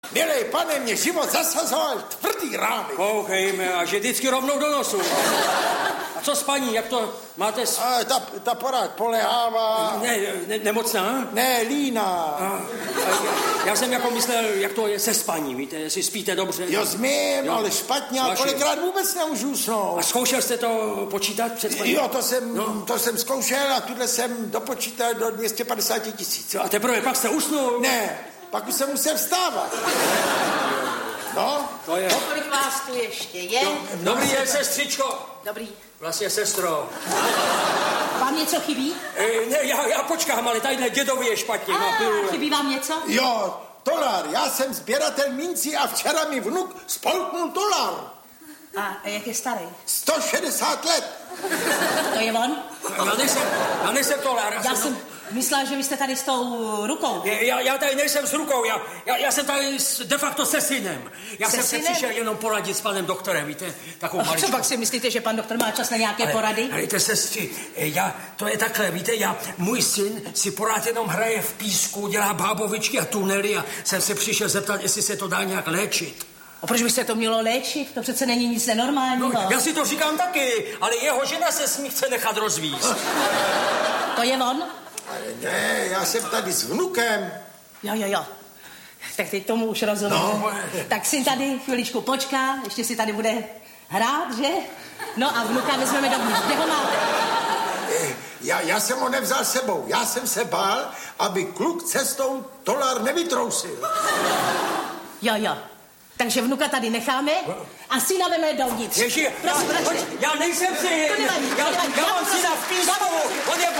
Milej pane, mě život zasazoval tvrdý rány. Koukejme, a že vždycky rovnou do nosu. A co s paní, jak to máte? Ta porád polehává. Nemocná? Ne, líná. Já jsem jako myslel, jak to je se spaním, víte, jestli spíte dobře. Jo, zmím, ale špatně, ale kolikrát vůbec nemůžu usnout. A zkoušel jste to počítat před spaním? Jo, to jsem zkoušel a tuhle jsem dopočítal do 250 000. A teprve pak jste usnul? Ne, pak už jsem musel vstávat. No, to je. Kolik vás tu ještě je? Dobrý den, sestřičko. Dobrý. Vlastně, sestro. Vám něco chybí? Ne, já počkám, ale tadyhle dědovi je špatně. Chybí vám něco? Jo, tolar, já jsem sběratel mincí a včera mi vnuk spolknul tolar. A jak je starý? 160 let. To je on? Já nejsem tolar. Já jsem myslela, že vy jste tady s tou rukou. Já tady nejsem s rukou, já jsem tady de facto se synem. Já jsem se přišel jenom poradit s panem doktorem, víte, takovou maličkou. Co pak si myslíte, že pan doktor má čas na nějaké porady? Ale víte, sestři, to je takhle, víte, můj syn si pořád jenom hraje v písku, dělá bábovičky a tunely a jsem se přišel zeptat, jestli se to dá nějak léčit. A proč by se to mělo léčit? To přece není nic nenormálního. No, já si to říkám taky, ale jeho žena se s ní chce nechat rozvízt. To je on? Ale ne, já jsem tady s vnukem. Jo. Tak teď tomu už rozumím. No. Tak syn tady chviličku počká, ještě si tady bude hrát, že? No a vnuka vezmeme dovnitř. Kde ho máte? Já jsem ho nevzal sebou. Já jsem se bál, aby kluk cestou tolar nevytrousil. Jo. Takže vnuka tady necháme a syna veme dovnitř. Ježi, já nejsem syn. Já mám syna v písku. On je.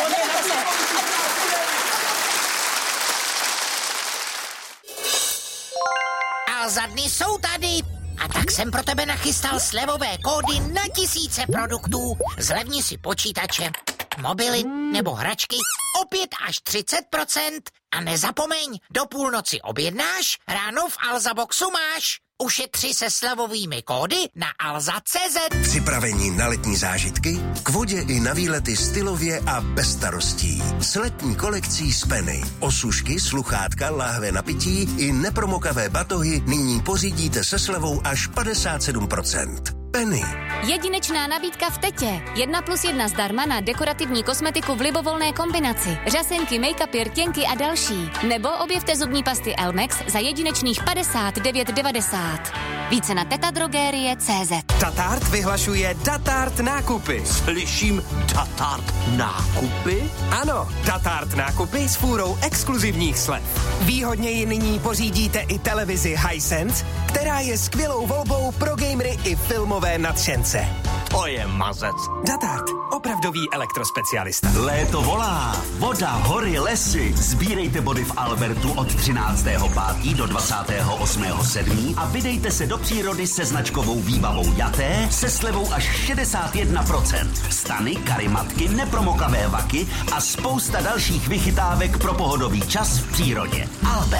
Alza dny jsou tady. A tak jsem pro tebe nachystal slevové kódy na tisíce produktů. Zlevni si počítače, mobily nebo hračky o 5 až 30%. A nezapomeň, do půlnoci objednáš, ráno v Alza Boxu máš. Ušetři se slevovými kódy na alza.cz. Připravení na letní zážitky? K vodě i na výlety stylově a bez starostí. S letní kolekcí z Penny. Osušky, sluchátka, láhve na pití i nepromokavé batohy nyní pořídíte se slevou až 57%. Penny. Jedinečná nabídka v Tetě. 1+1 zdarma na dekorativní kosmetiku v libovolné kombinaci. Řasenky, make-upy, rtěnky a další. Nebo objevte zubní pasty Elmex za jedinečných 59,90. Více na tetadrogerie.cz. Datart vyhlašuje Datart nákupy. Slyším Datart nákupy? Ano, Datart nákupy s fůrou exkluzivních slev. Výhodněji nyní pořídíte i televizi Hisense, která je skvělou volbou pro gamery i filmové nadšence. To je mazec. Datart, opravdový elektrospecialista. Léto volá. Voda, hory, lesy. Sbírejte body v Albertu od 13.5. do 28.7. a vydejte se do přírody se značkovou výbavou Jaté se slevou až 61%. Stany, karimatky, nepromokavé vaky a spousta dalších vychytávek pro pohodový čas v přírodě. Albert.